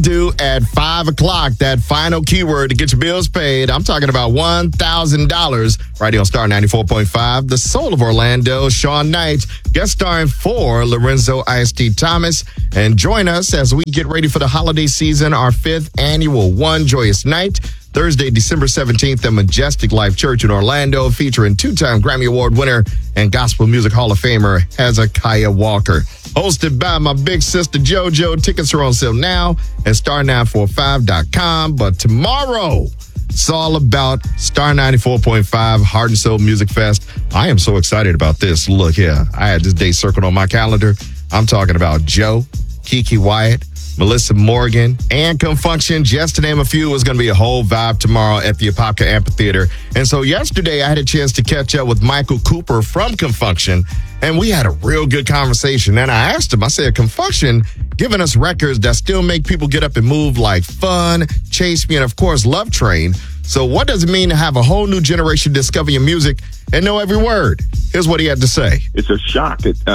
do at 5 o'clock. That final keyword to get your bills paid. I'm talking about $1,000 right here on Star 94.5. The soul of Orlando, Sean Knight, guest starring for Lorenzo ISD Thomas. And join us as we get ready for the holiday season, our 5th annual One Joyous Night. Thursday, December 17th at Majestic Life Church in Orlando, featuring 2-time Grammy Award winner and Gospel Music Hall of Famer Hezekiah Walker. Hosted by my big sister JoJo. Tickets are on sale now at star945.com. But tomorrow, it's all about Star 94.5 Heart and Soul Music Fest. I am so excited about this. Look here, I had this day circled on my calendar. I'm talking about Joe, Kiki Wyatt, Melissa Morgan, and Confunction, just to name a few. It's going to be a whole vibe tomorrow at the Apopka Amphitheater. And so yesterday, I had a chance to catch up with Michael Cooper from Confunction, and we had a real good conversation. And I asked him, I said, Confunction giving us records that still make people get up and move, like Fun, Chase Me, and of course, Love Train. So what does it mean to have a whole new generation discover your music and know every word? Here's what he had to say. It's a shock. And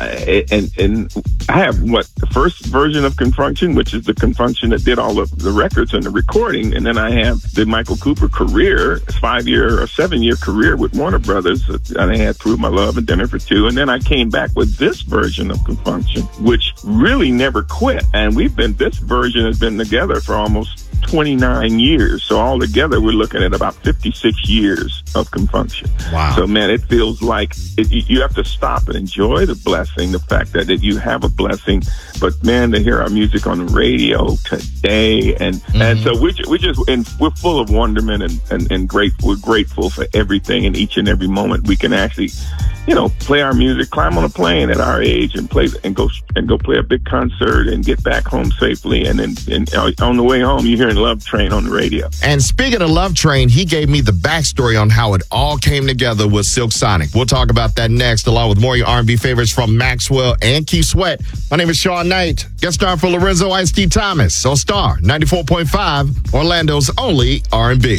I have the first version of Confunction, which is the Confunction that did all of the records and the recording. And then I have the Michael Cooper career, 5-year or 7-year career with Warner Brothers. And I had Prove My Love and Dinner for Two. And then I came back with this version of Confunction, which really never quit. And this version has been together for almost 29 years. So all together, we're looking at about 56 years of Confunction. Wow. So, man, it feels like you have to stop and enjoy the blessing, the fact that you have a blessing. But, man, to hear our music on the radio today. And so we're full of wonderment and we're grateful for everything and each and every moment we can actually, play our music, climb on a plane at our age and go play a big concert and get back home safely. And then on the way home, you're hearing Love Train on the radio. And speaking of Love Train, he gave me the backstory on how it all came together with Silk Sonic. We'll talk about that next, along with more of your R&B favorites from Maxwell and Keith Sweat. My name is Sean Knight, guest star for Lorenzo ISD Thomas on Star 94.5, Orlando's only R&B.